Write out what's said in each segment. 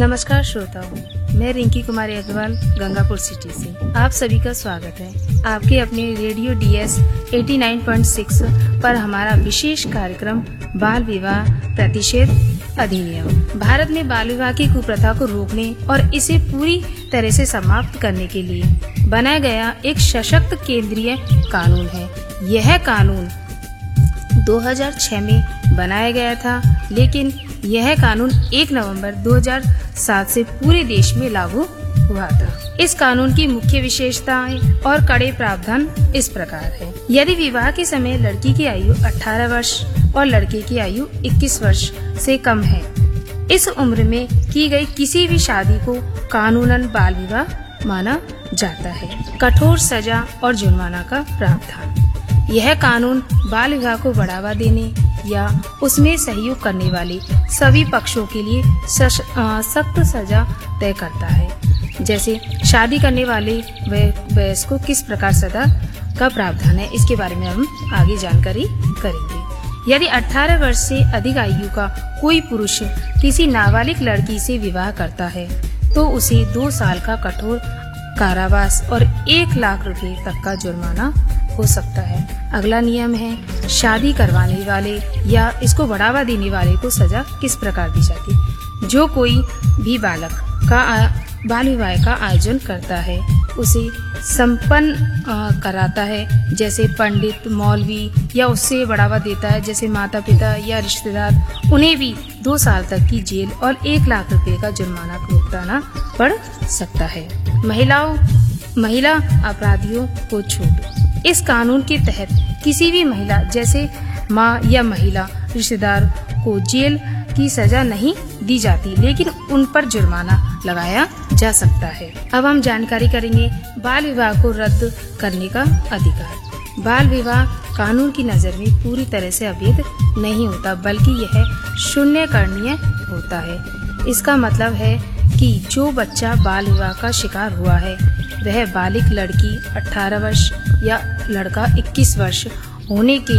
नमस्कार श्रोताओं, मैं रिंकी कुमारी अग्रवाल गंगापुर सिटी से आप सभी का स्वागत है आपके अपने रेडियो DS 89.6 पर हमारा विशेष कार्यक्रम बाल विवाह प्रतिषेध अधिनियम। भारत में बाल विवाह की कुप्रथा को रोकने और इसे पूरी तरह से समाप्त करने के लिए बनाया गया एक सशक्त केंद्रीय कानून है। यह कानून 2006 में बनाया गया था, लेकिन यह कानून 1 नवंबर 2007 से पूरे देश में लागू हुआ था। इस कानून की मुख्य विशेषताएं और कड़े प्रावधान इस प्रकार है। यदि विवाह के समय लड़की की आयु 18 वर्ष और लड़के की आयु 21 वर्ष से कम है, इस उम्र में की गई किसी भी शादी को कानूनन बाल विवाह माना जाता है। कठोर सजा और जुर्माना का प्रावधान। यह कानून बाल विवाह को बढ़ावा देने या उसमें सहयोग करने वाले सभी पक्षों के लिए सख्त सजा तय करता है। जैसे शादी करने वाले वयस्क को किस प्रकार सजा का प्रावधान है, इसके बारे में हम आगे जानकारी करेंगे। यदि 18 वर्ष से अधिक आयु का कोई पुरुष किसी नाबालिग लड़की से विवाह करता है तो उसे 2 साल का कठोर कारावास और 1 लाख रुपए तक का जुर्माना हो सकता है। अगला नियम है शादी करवाने वाले या इसको बढ़ावा देने वाले को सजा किस प्रकार दी जाती है। जो कोई भी बालक का बाल विवाह का आयोजन करता है उसे संपन्न कराता है, जैसे पंडित, मौलवी, या उससे बढ़ावा देता है जैसे माता पिता या रिश्तेदार, उन्हें भी 2 साल तक की जेल और 1 लाख रुपए का जुर्माना भुगताना पड़ सकता है। महिला अपराधियों को छूट। इस कानून के तहत किसी भी महिला जैसे माँ या महिला रिश्तेदार को जेल की सजा नहीं दी जाती, लेकिन उन पर जुर्माना लगाया जा सकता है। अब हम जानकारी करेंगे बाल विवाह को रद्द करने का अधिकार। बाल विवाह कानून की नजर में पूरी तरह से अवैध नहीं होता, बल्कि यह शून्य करणीय होता है। इसका मतलब है कि जो बच्चा बाल विवाह का शिकार हुआ है वह बालिग लड़की 18 वर्ष या लड़का 21 वर्ष होने के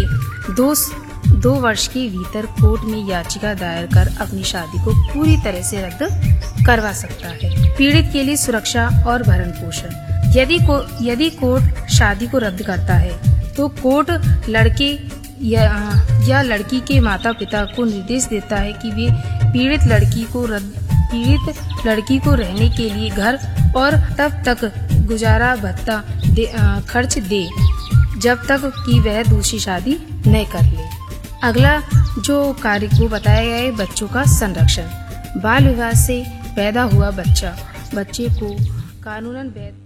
2 वर्ष के भीतर कोर्ट में याचिका दायर कर अपनी शादी को पूरी तरह से रद्द करवा सकता है। पीड़ित के लिए सुरक्षा और भरण पोषण। यदि कोर्ट शादी को रद्द करता है तो कोर्ट लड़के या लड़की के माता पिता को निर्देश देता है कि वे पीड़ित लड़की को रहने के लिए घर और तब तक गुजारा भत्ता खर्च दे जब तक कि वह दूसरी शादी न कर ले। अगला जो कार्य को बताया गया है बच्चों का संरक्षण। बाल विवाह से पैदा हुआ बच्चे को कानूनन वैध